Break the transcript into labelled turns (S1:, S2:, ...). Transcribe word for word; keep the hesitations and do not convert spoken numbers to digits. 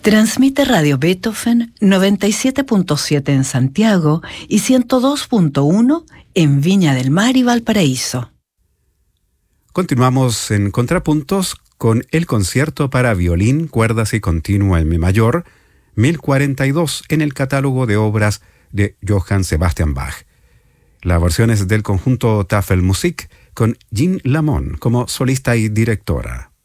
S1: Transmite Radio Beethoven noventa y siete punto siete en Santiago y ciento dos punto uno en Viña del Mar y Valparaíso.
S2: Continuamos en Contrapuntos con el concierto para violín, cuerdas y continua en mi mayor, mil cuarenta y dos en el catálogo de obras de Johann Sebastian Bach. La versión es del conjunto Tafelmusik con Jean Lamont como solista y directora.